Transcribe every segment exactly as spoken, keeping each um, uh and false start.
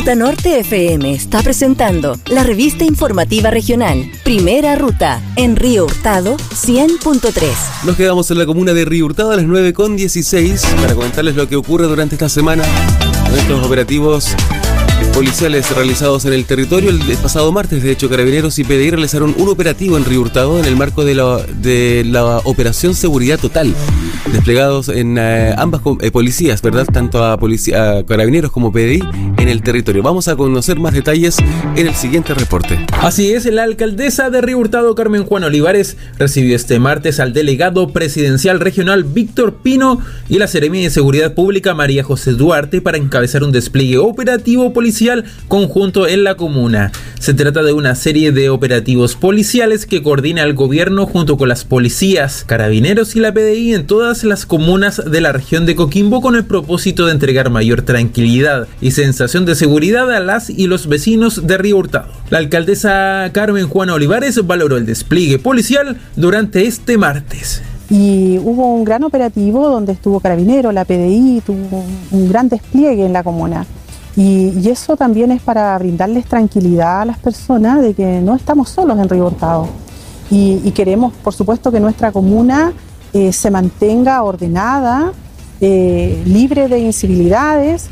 Ruta Norte F M está presentando la revista informativa regional Primera Ruta en Río Hurtado cien punto tres. Nos quedamos en la comuna de Río Hurtado a las nueve con dieciséis para comentarles lo que ocurre durante esta semana con estos operativos policiales realizados en el territorio. El pasado martes, de hecho, Carabineros y P D I realizaron un operativo en Río Hurtado en el marco de la, de la Operación Seguridad Total, desplegados en eh, ambas eh, policías, ¿verdad? Tanto a, policía, a Carabineros como P D I en el territorio. Vamos a conocer más detalles en el siguiente reporte. Así es, la alcaldesa de Río Hurtado, Carmen Juan Olivares, recibió este martes al delegado presidencial regional Víctor Pino y la seremi de Seguridad Pública María José Duarte para encabezar un despliegue operativo policial conjunto en la comuna. Se trata de una serie de operativos policiales que coordina el gobierno junto con las policías, Carabineros y la P D I en todas las comunas de la región de Coquimbo con el propósito de entregar mayor tranquilidad y sensación de seguridad a las y los vecinos de Río Hurtado. La alcaldesa Carmen Juana Olivares valoró el despliegue policial durante este martes. Y hubo un gran operativo donde estuvo Carabineros, la P D I, tuvo un gran despliegue en la comuna. Y, y eso también es para brindarles tranquilidad a las personas de que no estamos solos en Río Hurtado. Y, y queremos, por supuesto, que nuestra comuna eh, se mantenga ordenada, eh, libre de incivilidades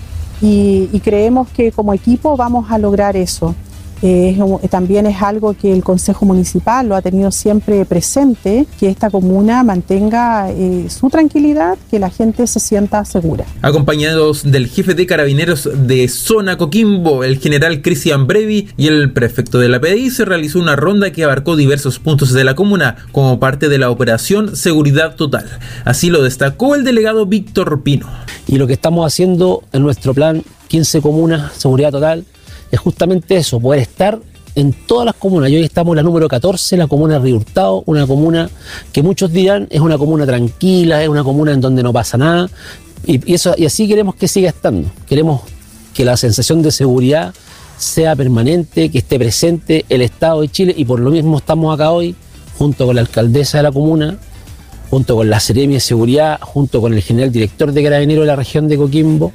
y, y creemos que como equipo vamos a lograr eso. Eh, es, también es algo que el Consejo Municipal lo ha tenido siempre presente, que esta comuna mantenga eh, su tranquilidad, que la gente se sienta segura. Acompañados del jefe de Carabineros de Zona Coquimbo, el general Cristian Brevi y el prefecto de la P D I, se realizó una ronda que abarcó diversos puntos de la comuna como parte de la operación Seguridad Total. Así lo destacó el delegado Víctor Pino. Y lo que estamos haciendo en nuestro plan quince comunas, Seguridad Total, es justamente eso, poder estar en todas las comunas. Y hoy estamos en la número catorce, la comuna de Río Hurtado, una comuna que muchos dirán es una comuna tranquila, es una comuna en donde no pasa nada, y, y, eso, y así queremos que siga estando. Queremos que la sensación de seguridad sea permanente, que esté presente el Estado de Chile, y por lo mismo estamos acá hoy, junto con la alcaldesa de la comuna, junto con la seremi de Seguridad, junto con el general director de Carabineros de la región de Coquimbo.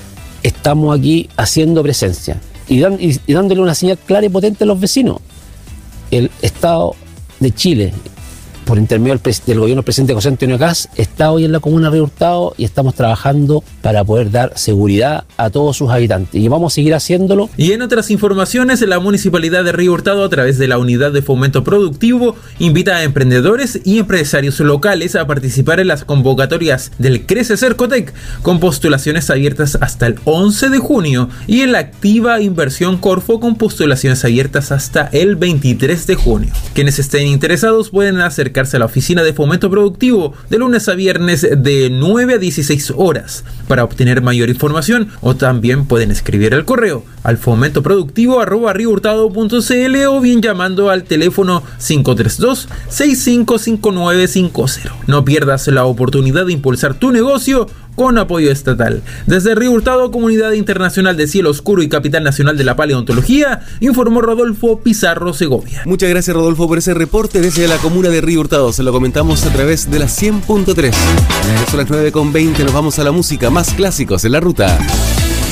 Estamos aquí haciendo presencia. Y, dan, y, y dándole una señal clara y potente a los vecinos. El Estado de Chile, por intermedio del, pres, del gobierno del presidente José Antonio Kast, está hoy en la comuna de Río Hurtado y estamos trabajando para poder dar seguridad a todos sus habitantes. Y vamos a seguir haciéndolo. Y en otras informaciones, la Municipalidad de Río Hurtado, a través de la Unidad de Fomento Productivo, invita a emprendedores y empresarios locales a participar en las convocatorias del Crece Cercotec, con postulaciones abiertas hasta el once de junio, y en la Activa Inversión Corfo, con postulaciones abiertas hasta el veintitrés de junio. Quienes estén interesados pueden acercarse a la oficina de Fomento Productivo de lunes a viernes de nueve a dieciséis horas para obtener mayor información, o también pueden escribir al correo al fomentoproductivo arroba riohurtado punto cl o bien llamando al teléfono cinco tres dos, seis cinco cinco nueve cinco cero. No pierdas la oportunidad de impulsar tu negocio con apoyo estatal. Desde Río Hurtado, Comunidad Internacional de Cielo Oscuro y Capital Nacional de la Paleontología, informó Rodolfo Pizarro Segovia. Muchas gracias, Rodolfo, por ese reporte desde la comuna de Río Hurtado. Se lo comentamos a través de la cien punto tres. Son las nueve con veinte, nos vamos a la música, más clásicos en la ruta.